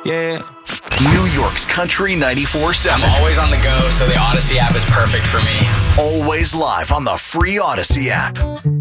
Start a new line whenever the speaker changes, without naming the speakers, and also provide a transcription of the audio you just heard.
Yeah.
New York's Country 94.7.
I'm always on the go, so the Odyssey app is perfect for me.
Always live on the free Odyssey app.